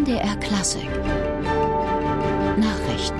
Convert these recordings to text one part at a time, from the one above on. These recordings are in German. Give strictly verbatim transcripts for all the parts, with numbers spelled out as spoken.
M D R Klassik Nachrichten.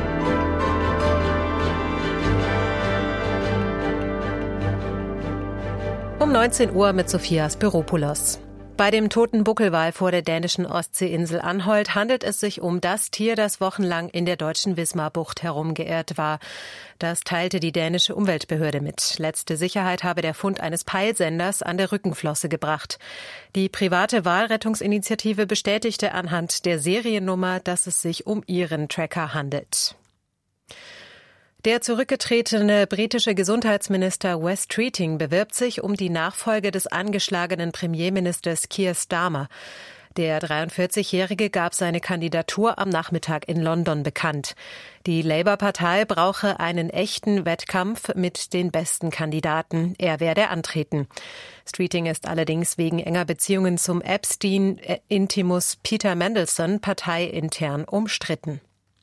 Um neunzehn Uhr mit Sophia Spiropoulos. Bei dem toten Buckelwal vor der dänischen Ostseeinsel Anholt handelt es sich um das Tier, das wochenlang in der deutschen Wismarbucht herumgeirrt war. Das teilte die dänische Umweltbehörde mit. Letzte Sicherheit habe der Fund eines Peilsenders an der Rückenflosse gebracht. Die private Walrettungsinitiative bestätigte anhand der Seriennummer, dass es sich um ihren Tracker handelt. Der zurückgetretene britische Gesundheitsminister Wes Streeting bewirbt sich um die Nachfolge des angeschlagenen Premierministers Keir Starmer. Der dreiundvierzigjährige gab seine Kandidatur am Nachmittag in London bekannt. Die Labour-Partei brauche einen echten Wettkampf mit den besten Kandidaten. Er werde antreten. Streeting ist allerdings wegen enger Beziehungen zum Epstein-Intimus Peter Mandelson parteiintern umstritten.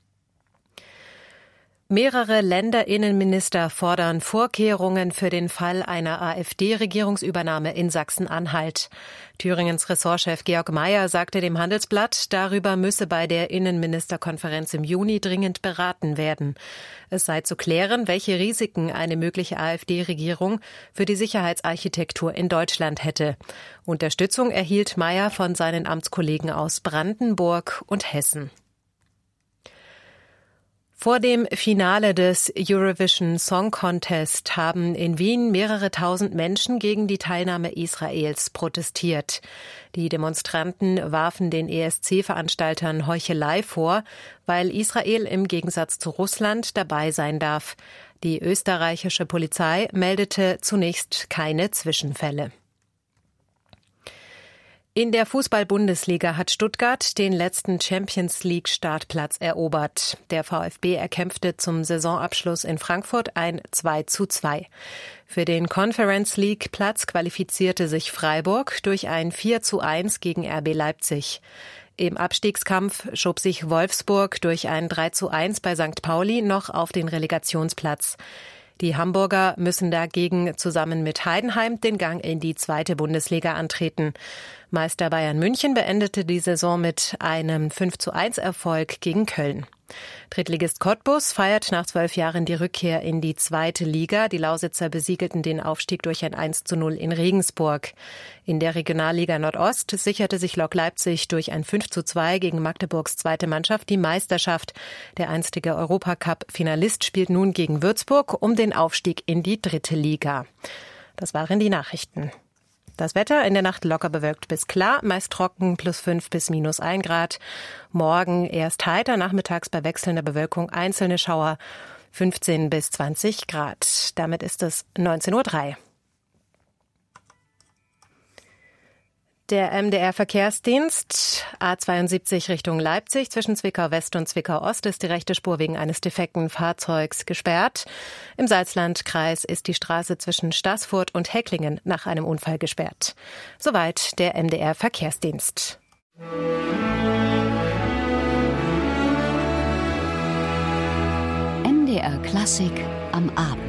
Mehrere Länderinnenminister fordern Vorkehrungen für den Fall einer AfD-Regierungsübernahme in Sachsen-Anhalt. Thüringens Ressortchef Georg Mayer sagte dem Handelsblatt, darüber müsse bei der Innenministerkonferenz im Juni dringend beraten werden. Es sei zu klären, welche Risiken eine mögliche AfD-Regierung für die Sicherheitsarchitektur in Deutschland hätte. Unterstützung erhielt Mayer von seinen Amtskollegen aus Brandenburg und Hessen. Vor dem Finale des Eurovision Song Contest haben in Wien mehrere tausend Menschen gegen die Teilnahme Israels protestiert. Die Demonstranten warfen den E S C-Veranstaltern Heuchelei vor, weil Israel im Gegensatz zu Russland dabei sein darf. Die österreichische Polizei meldete zunächst keine Zwischenfälle. In der Fußball-Bundesliga hat Stuttgart den letzten Champions-League-Startplatz erobert. Der VfB erkämpfte zum Saisonabschluss in Frankfurt ein zwei zu zwei. Für den Conference-League-Platz qualifizierte sich Freiburg durch ein vier zu eins gegen R B Leipzig. Im Abstiegskampf schob sich Wolfsburg durch ein drei zu eins bei Sankt Pauli noch auf den Relegationsplatz. Die Hamburger müssen dagegen zusammen mit Heidenheim den Gang in die zweite Bundesliga antreten. Meister Bayern München beendete die Saison mit einem fünf zu eins Erfolg gegen Köln. Drittligist Cottbus feiert nach zwölf Jahren die Rückkehr in die zweite Liga. Die Lausitzer besiegelten den Aufstieg durch ein eins zu null in Regensburg. In der Regionalliga Nordost sicherte sich Lok Leipzig durch ein fünf zu zwei gegen Magdeburgs zweite Mannschaft die Meisterschaft. Der einstige Europacup-Finalist spielt nun gegen Würzburg um den Aufstieg in die dritte Liga. Das waren die Nachrichten. Das Wetter in der Nacht locker bewölkt bis klar, meist trocken, plus fünf bis minus ein Grad. Morgen erst heiter, nachmittags bei wechselnder Bewölkung einzelne Schauer, fünfzehn bis zwanzig Grad. Damit ist es neunzehn Uhr drei. Der M D R-Verkehrsdienst A zweiundsiebzig Richtung Leipzig zwischen Zwickau West und Zwickau Ost ist die rechte Spur wegen eines defekten Fahrzeugs gesperrt. Im Salzlandkreis ist die Straße zwischen Staßfurt und Hecklingen nach einem Unfall gesperrt. Soweit der M D R-Verkehrsdienst. M D R Klassik am Abend.